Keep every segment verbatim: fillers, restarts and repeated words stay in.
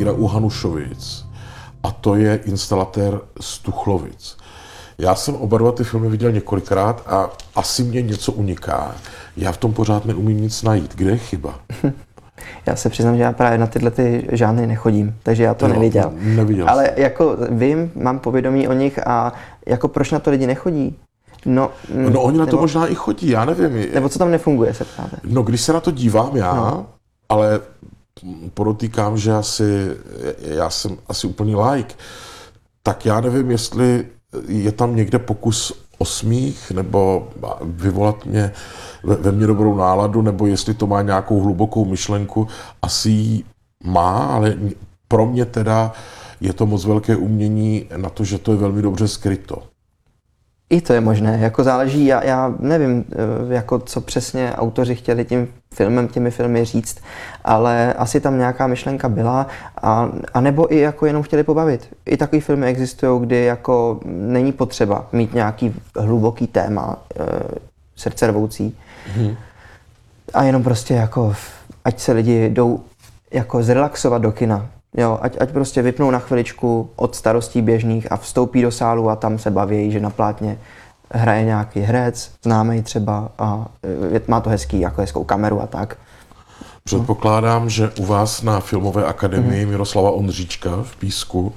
kvartíra u Hanušovic a to je instalatér z Tuchlovic. Já jsem oba dva ty filmy viděl několikrát a asi mě něco uniká. Já v tom pořád neumím nic najít. Kde je chyba? Já se přiznám, že já právě na tyhle ty žánry nechodím, takže já to jo, neviděl. Neviděl Ale jsem. jako vím, mám povědomí o nich a jako proč na to lidi nechodí? No, no oni na nebo, to možná i chodí, já nevím. Nebo co tam nefunguje, se ptáte? No když se na to dívám já, no. ale podotýkám, že asi, já jsem asi úplný like, tak já nevím, jestli je tam někde pokus o smích, nebo vyvolat mě, ve, ve mně dobrou náladu, nebo jestli to má nějakou hlubokou myšlenku. Asi ji má, ale pro mě teda je to moc velké umění na to, že to je velmi dobře skryto. I to je možné, jako záleží, já, já nevím, jako co přesně autoři chtěli tím filmem, těmi filmy říct, ale asi tam nějaká myšlenka byla, a, a nebo i jako jenom chtěli pobavit. I takový filmy existují, kdy jako není potřeba mít nějaký hluboký téma, e, srdcervoucí. Hmm. A jenom prostě jako, ať se lidi jdou jako zrelaxovat do kina. Jo, ať, ať prostě vypnou na chviličku od starostí běžných a vstoupí do sálu a tam se baví, že na plátně hraje nějaký herec, známý třeba a má to hezký, jako hezkou kameru a tak. Předpokládám, že u vás na Filmové akademii mm-hmm. Miroslava Ondříčka v Písku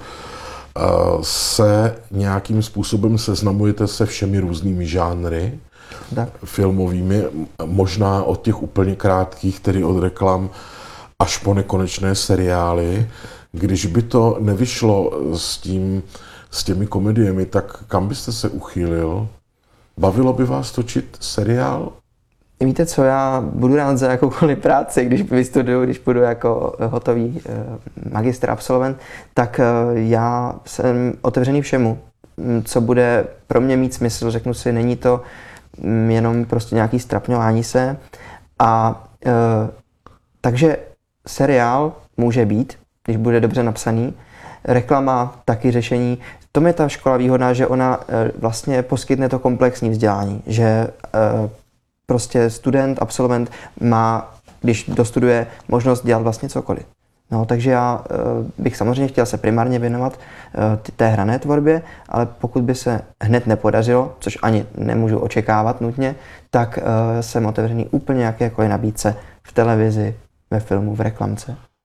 se nějakým způsobem seznamujete se všemi různými žánry tak. filmovými, možná od těch úplně krátkých, tedy od reklam až po nekonečné seriály. Když by to nevyšlo s tím, s těmi komediemi, tak kam byste se uchýlil? Bavilo by vás točit seriál? Víte co, já budu rád za jakoukoliv práci, když vystuduju, když budu jako hotový eh, magistr, absolvent, tak eh, já jsem otevřený všemu, co bude pro mě mít smysl. Řeknu si, není to mm, jenom prostě nějaký strapňování se. A eh, takže seriál může být, když bude dobře napsaný. Reklama, taky řešení. V tom je ta škola výhodná, že ona e, vlastně poskytne to komplexní vzdělání, že e, prostě student, absolvent má, když dostuduje, možnost dělat vlastně cokoliv. No, takže já e, bych samozřejmě chtěl se primárně věnovat e, té hrané tvorbě, ale pokud by se hned nepodařilo, což ani nemůžu očekávat nutně, tak e, jsem otevřený úplně jakékoliv nabídce v televizi, ve filmu, v reklamce.